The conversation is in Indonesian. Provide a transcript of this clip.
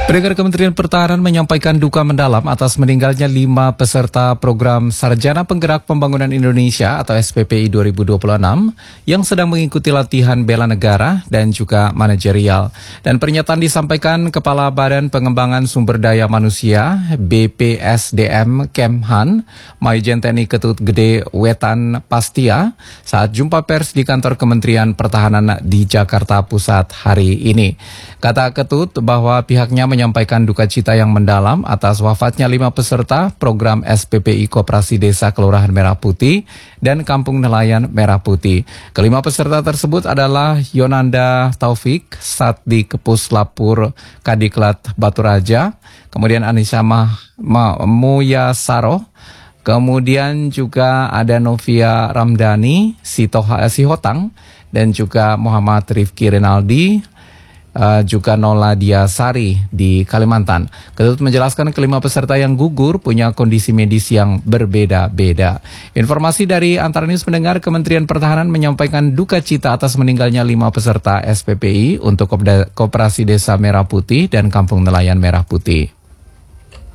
Pendengar, Kementerian Pertahanan menyampaikan duka mendalam atas meninggalnya 5 peserta program Sarjana Penggerak Pembangunan Indonesia atau SPPI 2026 yang sedang mengikuti latihan bela negara dan juga manajerial. Dan pernyataan disampaikan Kepala Badan Pengembangan Sumber Daya Manusia BPSDM Kemhan, Majen TNI Ketut Gede Wetan Pastia saat jumpa pers di kantor Kementerian Pertahanan di Jakarta Pusat hari ini. Kata Ketut bahwa pihaknya menyampaikan duka cita yang mendalam atas wafatnya 5 peserta program SPPI Koperasi Desa Kelurahan Merah Putih dan Kampung Nelayan Merah Putih. Kelima peserta tersebut adalah Yonanda Taufik, Satdik Puslapur Kadiklat Batu Raja, kemudian Anissa Muyasaro, kemudian juga ada Novia Ramdhani, Sihotang, dan juga Muhammad Rifki Renaldi, juga Nola Diasari di Kalimantan. Ketut menjelaskan kelima peserta yang gugur punya kondisi medis yang berbeda-beda. Informasi dari Antara News, pendengar, Kementerian Pertahanan menyampaikan duka cita atas meninggalnya 5 peserta SPPI untuk Koperasi Desa Merah Putih dan Kampung Nelayan Merah Putih.